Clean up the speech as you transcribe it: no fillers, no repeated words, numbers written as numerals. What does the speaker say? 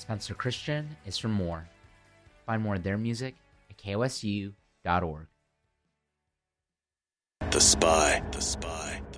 Spencer Christian is from More. Find more of their music at kosu.org. The Spy.